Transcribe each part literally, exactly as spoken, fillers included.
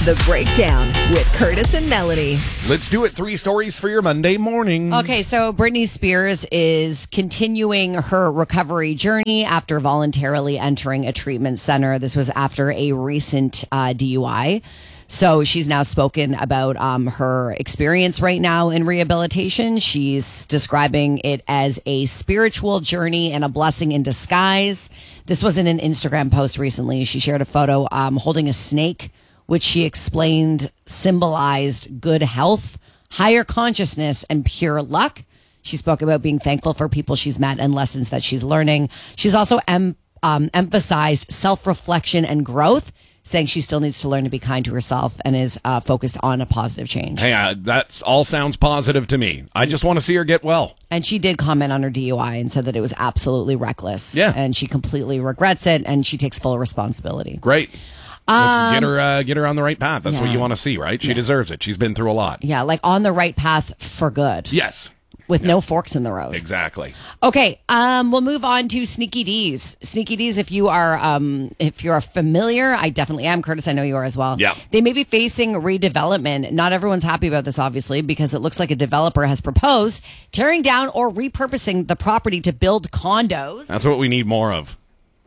The Breakdown with Curtis and Melanie. Let's do it. Three stories for your Monday morning. Okay, so Britney Spears is continuing her recovery journey after voluntarily entering a treatment center. This was after a recent uh, D U I. So she's now spoken about um, her experience right now in rehabilitation. She's describing it as a spiritual journey and a blessing in disguise. This was in an Instagram post recently. She shared a photo um, holding a snake, which she explained symbolized good health, higher consciousness, and pure luck. She spoke about being thankful for people she's met and lessons that she's learning. She's also em- um, emphasized self-reflection and growth, saying she still needs to learn to be kind to herself and is uh, focused on a positive change. Hey, uh, that all sounds positive to me. I just want to see her get well. And she did comment on her D U I and said that it was absolutely reckless. Yeah. And she completely regrets it, and she takes full responsibility. Great. Let's Um, get her uh, get her on the right path. That's yeah. what you want to see, right? She Yeah. deserves it. She's been through a lot. Yeah, like on the right path for good. Yes. With no forks in the road. Exactly. Okay, um, we'll move on to Sneaky D's. Sneaky D's, if you are um, if you're familiar, I definitely am. Curtis, I know you are as well. Yeah. They may be facing redevelopment. Not everyone's happy about this, obviously, because it looks like a developer has proposed tearing down or repurposing the property to build condos. That's what we need more of.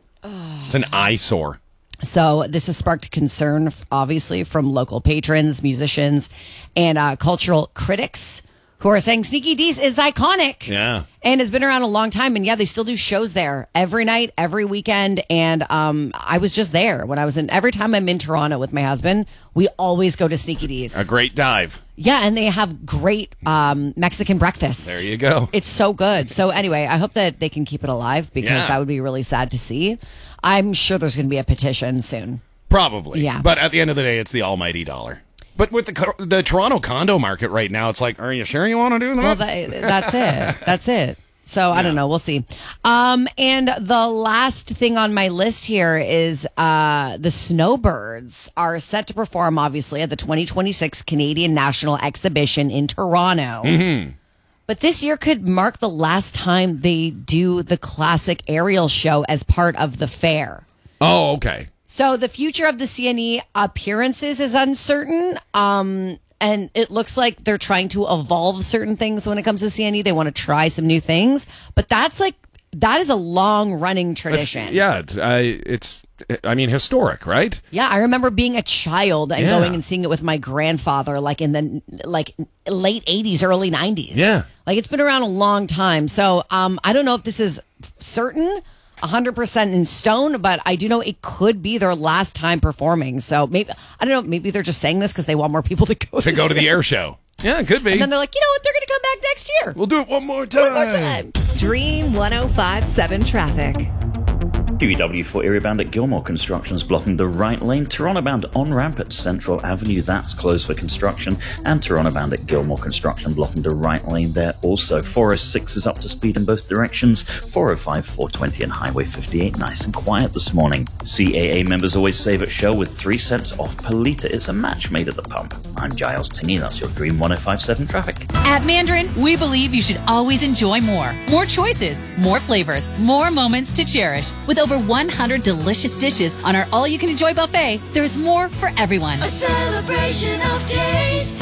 It's an eyesore. So this has sparked concern, obviously, from local patrons, musicians, and uh, cultural critics who are saying Sneaky D's is iconic. Yeah. And has been around a long time. And yeah, they still do shows there every night, every weekend. And um, I was just there when I was in, every time I'm in Toronto with my husband, we always go to Sneaky D's. A great dive. Yeah, and they have great um, Mexican breakfast. There you go. It's so good. So anyway, I hope that they can keep it alive because Yeah. that would be really sad to see. I'm sure there's going to be a petition soon. Probably. Yeah. But at the end of the day, it's the almighty dollar. But with the co- the Toronto condo market right now, it's like, are you sure you want to do that? Well, that, that's it. That's it. So I don't know. We'll see. Um, and the last thing on my list here is uh, the Snowbirds are set to perform, obviously, at the twenty twenty-six Canadian National Exhibition in Toronto. Mm-hmm. But this year could mark the last time they do the classic aerial show as part of the fair. Oh, okay. So the future of the C N E appearances is uncertain. Um, and it looks like they're trying to evolve certain things when it comes to C N E. They want to try some new things. But that's like, that is a long running tradition. It's, yeah, it's, uh, it's, I mean, historic, right? Yeah, I remember being a child and Yeah. going and seeing it with my grandfather, like in the like late eighties, early nineties. Yeah. Like it's been around a long time. So um, I don't know if this is certain, one hundred percent in stone, but I do know it could be their last time performing. So maybe, I don't know, maybe they're just saying this because they want more people to go To go to see the it. air show. Yeah, it could be. And then they're like, you know what, they're going to come back next year. We'll do it one more time. One more time. Dream one oh five point seven traffic. Q E W for area bound at Gilmore Construction's blocking the right lane. Toronto bound on ramp at Central Avenue, that's closed for construction. And Toronto bound at Gilmore Construction blocking the right lane there also. four oh six is up to speed in both directions. four oh five, four twenty and Highway fifty-eight nice and quiet this morning. C A A members always save at Shell with three cents off per litre. It's a match made at the pump. I'm Giles Tinney, that's your Dream one oh five point seven traffic. At Mandarin, we believe you should always enjoy more. More choices, more flavors, more moments to cherish. With over one hundred delicious dishes on our all-you-can-enjoy buffet, there's more for everyone. A celebration of taste,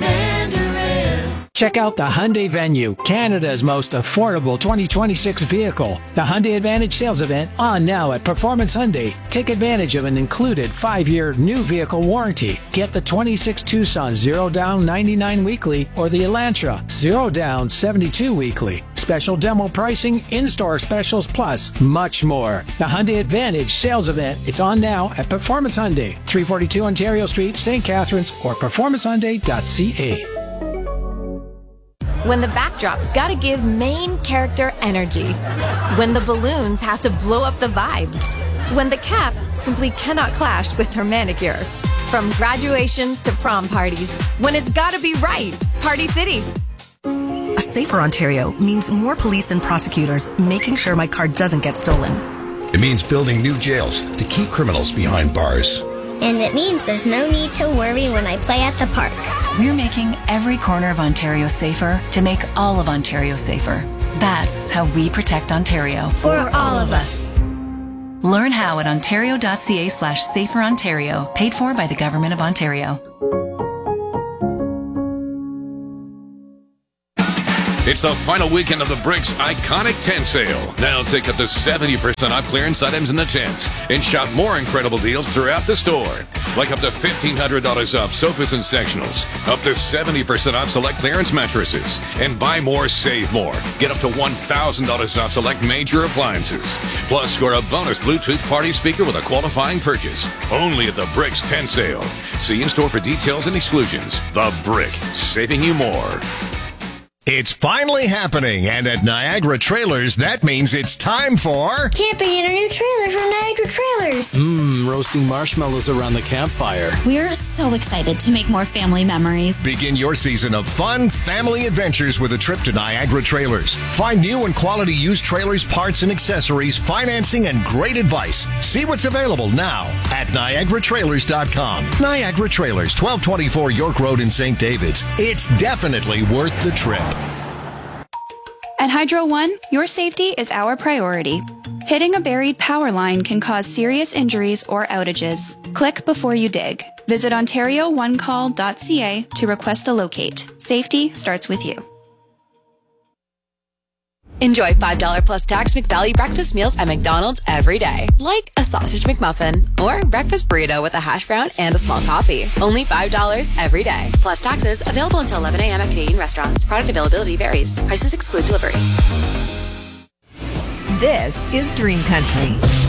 Mandarin. Check out the Hyundai Venue, Canada's most affordable twenty twenty-six vehicle. The Hyundai Advantage sales event on now at Performance Hyundai. Take advantage of an included five-year new vehicle warranty. Get the twenty-six Tucson zero down ninety-nine weekly or the Elantra zero down seventy-two weekly. Special demo pricing, in-store specials, plus much more. The Hyundai Advantage sales event. It's on now at Performance Hyundai, three forty-two Ontario Street, Saint Catharines, or performance hyundai dot c a. When the backdrop's gotta give main character energy. When the balloons have to blow up the vibe. When the cap simply cannot clash with her manicure. From graduations to prom parties. When it's gotta be right. Party City. A safer Ontario means more police and prosecutors making sure my car doesn't get stolen. It means building new jails to keep criminals behind bars. And it means there's no need to worry when I play at the park. We're making every corner of Ontario safer to make all of Ontario safer. That's how we protect Ontario. For all of us. Learn how at ontario.ca slash safer Ontario. Paid for by the Government of Ontario. It's the final weekend of the Bricks Iconic Tent Sale. Now take up to seventy percent off clearance items in the tents and shop more incredible deals throughout the store. Like up to fifteen hundred dollars off sofas and sectionals, up to seventy percent off select clearance mattresses, and buy more, save more. Get up to one thousand dollars off select major appliances. Plus, score a bonus Bluetooth party speaker with a qualifying purchase. Only at the Bricks Tent Sale. See in-store for details and exclusions. The Brick, saving you more. It's finally happening, and at Niagara Trailers, that means it's time for... camping in our new trailer from Niagara Trailers. Mmm, roasting marshmallows around the campfire. We're so excited to make more family memories. Begin your season of fun, family adventures with a trip to Niagara Trailers. Find new and quality used trailers, parts and accessories, financing, and great advice. See what's available now at niagara trailers dot com. Niagara Trailers, twelve twenty-four York Road in Saint David's. It's definitely worth the trip. At Hydro One, your safety is our priority. Hitting a buried power line can cause serious injuries or outages. Click before you dig. Visit ontario one call dot c a to request a locate. Safety starts with you. Enjoy five dollars plus tax McValue breakfast meals at McDonald's every day. Like a sausage McMuffin or breakfast burrito with a hash brown and a small coffee. Only five dollars every day. Plus taxes. Available until eleven a.m. at Canadian restaurants. Product availability varies. Prices exclude delivery. This is Dream Country.